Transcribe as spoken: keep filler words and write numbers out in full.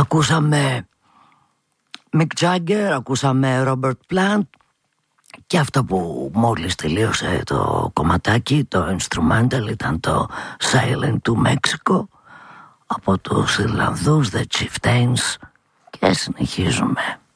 Ακούσαμε Mick Jagger, ακούσαμε Robert Plant και αυτό που μόλις τελείωσε το κομματάκι, το instrumental, ήταν το Silent to Mexico από τους Ιρλανδούς The Chieftains και συνεχίζουμε.